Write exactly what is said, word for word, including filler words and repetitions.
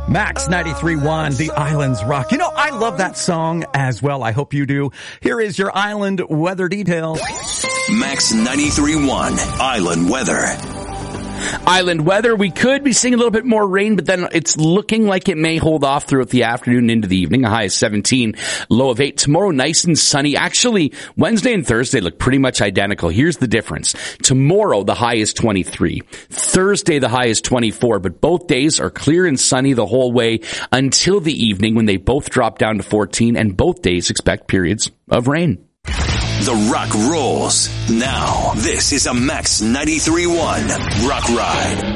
Max ninety-three point one, The Islands Rock. You know, I love that song as well. I hope you do. Here is your island weather details. Max ninety-three point one, Island Weather. Island weather, we could be seeing a little bit more rain, but then it's looking like it may hold off throughout the afternoon and into the evening. A high of seventeen, low of eight. Tomorrow, nice and sunny. Actually, Wednesday and Thursday look pretty much identical. Here's the difference. Tomorrow, the high is twenty-three. Thursday, the high is twenty-four, but both days are clear and sunny the whole way until the evening when they both drop down to fourteen, and both days expect periods of rain. The Rock rolls. Now, this is a Max ninety-three point one Rock Ride.